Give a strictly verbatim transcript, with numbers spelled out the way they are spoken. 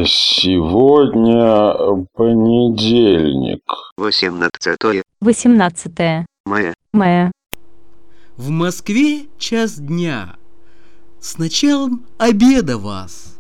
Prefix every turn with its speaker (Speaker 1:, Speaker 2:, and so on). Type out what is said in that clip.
Speaker 1: Сегодня понедельник.
Speaker 2: Восемнадцатое
Speaker 3: Восемнадцатое
Speaker 2: мая.
Speaker 3: мая.
Speaker 4: В Москве час дня. С началом обеда вас.